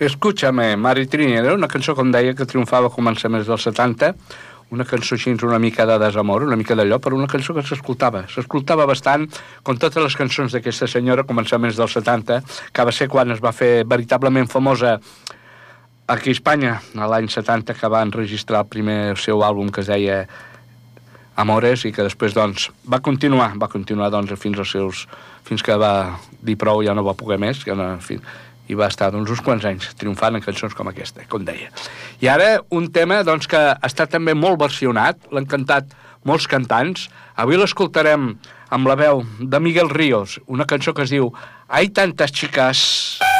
Escúchame, Maritrini, era una cançó, com deia, que triomfava a començaments dels 70, una cançó així una mica de desamor, una mica d'allò, però una cançó que s'escoltava bastant, com totes les cançons d'aquesta senyora, començaments dels 70, que va ser quan es va fer veritablement famosa aquí a Espanya, a l'any 70, que va enregistrar el seu àlbum que es deia Amores, i que després, doncs, va continuar doncs, fins que va dir prou, ja no va poder més, ja no, en fi, i va estar, doncs, uns quants anys triomfant en cançons com aquesta, com deia. I ara, un tema, doncs, que està també molt versionat, l'han cantat molts cantants. Avui l'escoltarem amb la veu de Miguel Ríos, una cançó que es diu Hay tantas chicas.